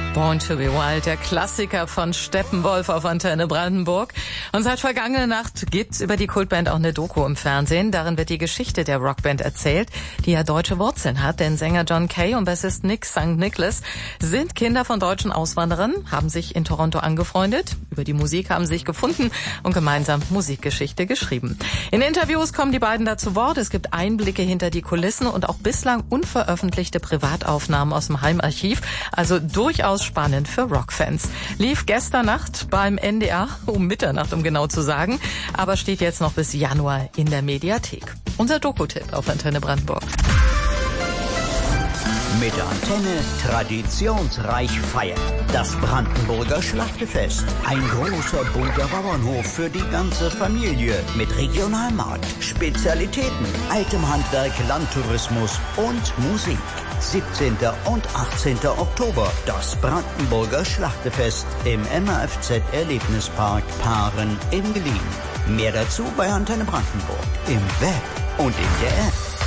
Born to be Wild, der Klassiker von Steppenwolf auf Antenne Brandenburg. Und seit vergangener Nacht gibt's über die Kultband auch eine Doku im Fernsehen. Darin wird die Geschichte der Rockband erzählt, die ja deutsche Wurzeln hat. Denn Sänger John Kay und Bassist Nick St. Nicholas sind Kinder von deutschen Auswanderern, haben sich in Toronto angefreundet. Über die Musik haben sie sich gefunden und gemeinsam Musikgeschichte geschrieben. In Interviews kommen die beiden da zu Wort. Es gibt Einblicke hinter die Kulissen und auch bislang unveröffentlichte Privataufnahmen aus dem Heimarchiv. Also durchaus spannend für Rockfans. Lief gestern Nacht beim NDR, um Mitternacht, um genau zu sagen, aber steht jetzt noch bis Januar in der Mediathek. Unser Doku-Tipp auf Antenne Brandenburg. Mit der Antenne traditionsreich feiern. Das Brandenburger Schlachtefest. Ein großer bunter Bauernhof für die ganze Familie. Mit Regionalmarkt, Spezialitäten, altem Handwerk, Landtourismus und Musik. 17. und 18. Oktober. Das Brandenburger Schlachtefest im MAFZ Erlebnispark Paaren in Gelien. Mehr dazu bei Antenne Brandenburg. Im Web und in der App.